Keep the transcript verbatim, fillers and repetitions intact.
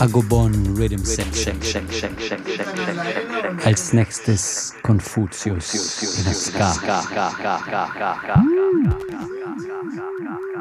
Agobon Rhythm Section. Als nächstes Konfuzius in der Ska.